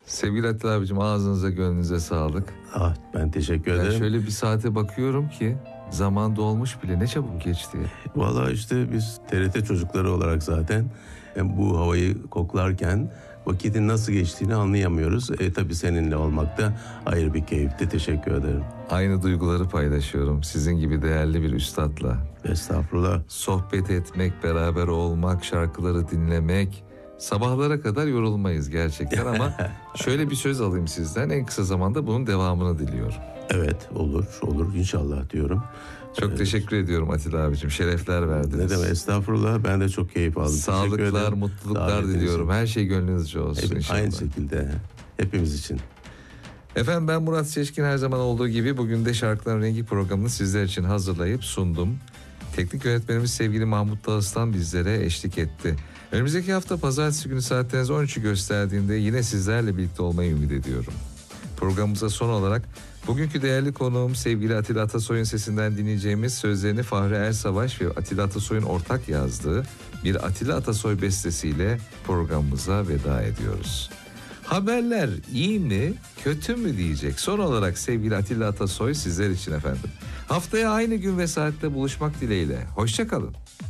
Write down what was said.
Sevgili Atilla abicim, ağzınıza gönlünüze sağlık. Ah, ben teşekkür Ben ederim. şöyle bir saate bakıyorum ki zaman dolmuş bile, ne çabuk geçti. Vallahi işte biz TRT çocukları olarak zaten bu havayı koklarken vakitin nasıl geçtiğini anlayamıyoruz. Tabii seninle olmak da ayrı bir keyifti. Teşekkür ederim. Aynı duyguları paylaşıyorum sizin gibi değerli bir üstadla. Estağfurullah. Sohbet etmek, beraber olmak, şarkıları dinlemek, sabahlara kadar yorulmayız gerçekten ama şöyle bir söz alayım sizden, en kısa zamanda bunun devamını diliyorum. Evet, olur inşallah diyorum. Çok teşekkür ediyorum Atilla abicim, şerefler verdiniz. Ne demek, estağfurullah, ben de çok keyif aldım. Sağlıklar, mutluluklar Davetiniz diliyorum. için. Her şey gönlünüzce olsun inşallah. Aynı şekilde hepimiz için. Efendim, ben Murat Seçkin, her zaman olduğu gibi bugün de Şarkıların Rengi programını sizler için hazırlayıp sundum. Teknik yönetmenimiz sevgili Mahmut Dağıstan bizlere eşlik etti. Önümüzdeki hafta pazartesi günü saatleriniz 13'ü gösterdiğinde yine sizlerle birlikte olmayı ümit ediyorum. Programımıza son olarak bugünkü değerli konuğum sevgili Atilla Atasoy'un sesinden dinleyeceğimiz sözlerini Fahri Ersavaş ve Atilla Atasoy'un ortak yazdığı bir Atilla Atasoy bestesiyle programımıza veda ediyoruz. Haberler iyi mi, kötü mü diyecek. Son olarak sevgili Atilla Atasoy sizler için efendim. Haftaya aynı gün ve saatte buluşmak dileğiyle. Hoşça kalın.